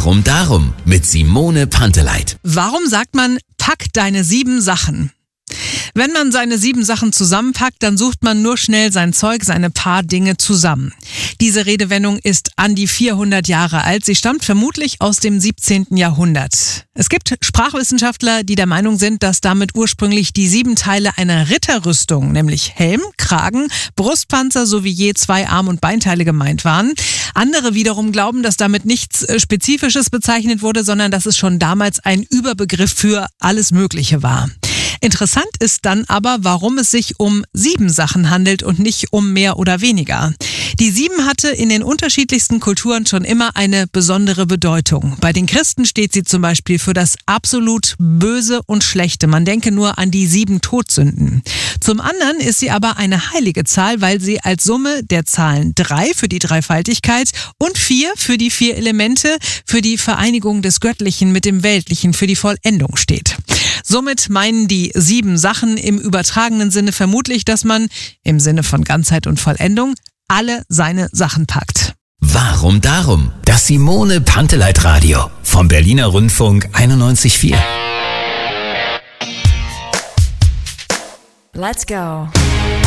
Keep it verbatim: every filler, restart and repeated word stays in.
Warum darum? Mit Simone Panteleit. Warum sagt man, pack deine sieben Sachen? Wenn man seine sieben Sachen zusammenpackt, dann sucht man nur schnell sein Zeug, seine paar Dinge zusammen. Diese Redewendung ist an die vierhundert Jahre alt. Sie stammt vermutlich aus dem siebzehnten Jahrhundert. Es gibt Sprachwissenschaftler, die der Meinung sind, dass damit ursprünglich die sieben Teile einer Ritterrüstung, nämlich Helm, Kragen, Brustpanzer sowie je zwei Arm- und Beinteile gemeint waren. Andere wiederum glauben, dass damit nichts Spezifisches bezeichnet wurde, sondern dass es schon damals ein Überbegriff für alles Mögliche war. Interessant ist dann aber, warum es sich um sieben Sachen handelt und nicht um mehr oder weniger. Die sieben hatte in den unterschiedlichsten Kulturen schon immer eine besondere Bedeutung. Bei den Christen steht sie zum Beispiel für das absolut Böse und Schlechte. Man denke nur an die sieben Todsünden. Zum anderen ist sie aber eine heilige Zahl, weil sie als Summe der Zahlen drei für die Dreifaltigkeit und vier für die vier Elemente, für die Vereinigung des Göttlichen mit dem Weltlichen, für die Vollendung steht. Somit meinen die sieben Sachen im übertragenen Sinne vermutlich, dass man im Sinne von Ganzheit und Vollendung alle seine Sachen packt. Warum darum? Das Simone Panteleit Radio vom Berliner Rundfunk einundneunzig Komma vier. Let's go.